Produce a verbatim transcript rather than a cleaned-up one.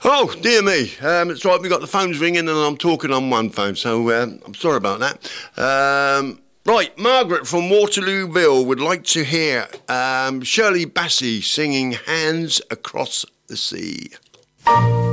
Oh, dear me. Um, it's right, we've got the phones ringing and I'm talking on one phone, so um, I'm sorry about that. Um, right, Margaret from Waterlooville would like to hear um, Shirley Bassey singing Hands Across the Sea.